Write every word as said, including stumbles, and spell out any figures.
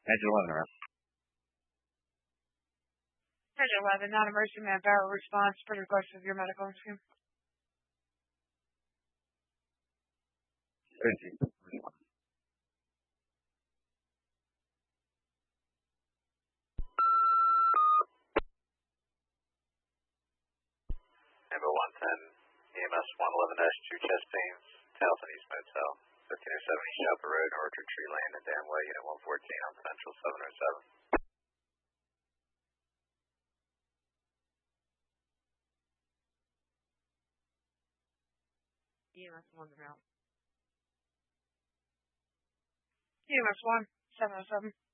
Engine eleven around. Engine eleven, non-emergency manpower response per request of your medical scheme. Engine. Number one ten, E M S one eleven dash two chest pains, Towson East Motel, fifteen oh seven East Chapel Road, Orchard Tree Lane, and Dam Way, Unit one fourteen on Central seven oh seven. E M S one route. E M S one, seven oh seven.